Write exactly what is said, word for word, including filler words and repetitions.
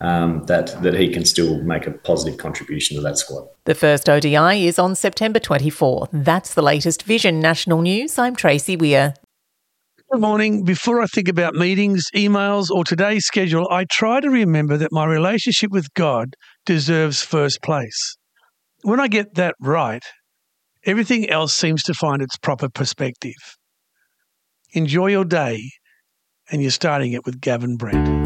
um, that, that he can still make a positive contribution to that squad. The first O D I is on September twenty-fourth. That's the latest Vision National News. I'm Tracy Weir. Good morning. Before I think about meetings, emails or today's schedule, I try to remember that my relationship with God deserves first place. When I get that right, everything else seems to find its proper perspective. Enjoy your day, and you're starting it with Gavin Brent.